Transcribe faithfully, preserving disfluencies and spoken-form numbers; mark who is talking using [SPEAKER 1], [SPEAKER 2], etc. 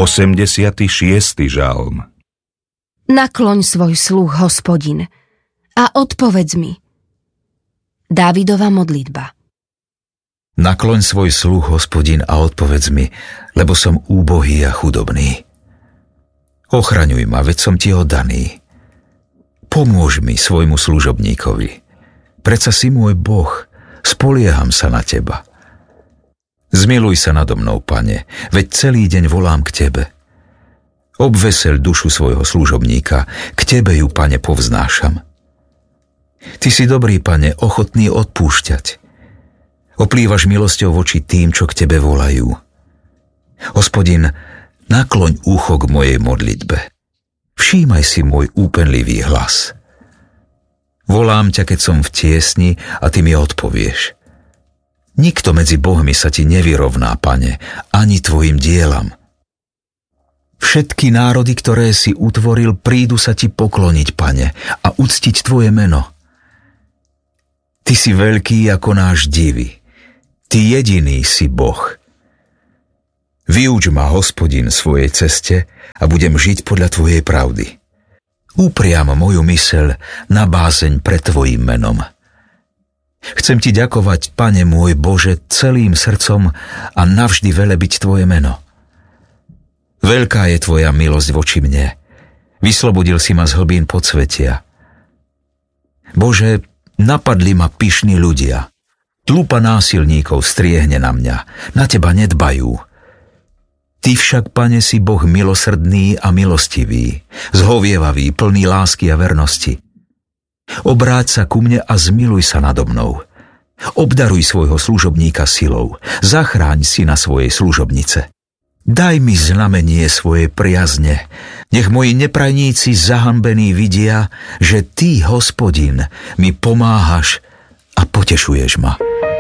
[SPEAKER 1] osemdesiaty šiesty žalm.
[SPEAKER 2] Nakloň svoj sluch, Hospodin, a odpovedz mi. Dávidova modlitba.
[SPEAKER 3] Nakloň svoj sluch, Hospodin, a odpovedz mi, lebo som úbohý a chudobný. Ochraňuj ma, veď som ti oddaný. Pomôž mi, svojmu služobníkovi. Predsa si môj Boh, spolieham sa na teba. Zmiluj sa nado mnou, Pane, veď celý deň volám k tebe. Obveseľ dušu svojho služobníka, k tebe ju, Pane, povznášam. Ty si dobrý, Pane, ochotný odpúšťať. Oplývaš milosťou voči tým, čo k tebe volajú. Hospodin, nakloň ucho k mojej modlitbe. Všímaj si môj úpenlivý hlas. Volám ťa, keď som v tiesni, a ty mi odpovieš. Nikto medzi bohmi sa ti nevyrovná, Pane, ani tvojim dielam. Všetky národy, ktoré si utvoril, prídu sa ti pokloniť, Pane, a uctiť tvoje meno. Ty si veľký ako náš divy. Ty jediný si Boh. Vyuč ma, Hospodin, svojej ceste a budem žiť podľa tvojej pravdy. Upriam moju myseľ na bázeň pred tvojim menom. Chcem ti ďakovať, Pane môj Bože, celým srdcom a navždy velebiť tvoje meno. Veľká je tvoja milosť voči mne. Vyslobodil si ma z hlbín podsvetia. Bože, napadli ma pyšní ľudia. Tlupa násilníkov striehne na mňa. Na teba nedbajú. Ty však, Pane, si Boh milosrdný a milostivý, zhovievavý, plný lásky a vernosti. Obráť sa ku mne a zmiluj sa nado mnou. Obdaruj svojho služobníka silou. Zachráň syna svojej služobnice. Daj mi znamenie svojej priazne. Nech moji neprajníci zahanbení vidia, že ty, Hospodin, mi pomáhaš a potešuješ ma.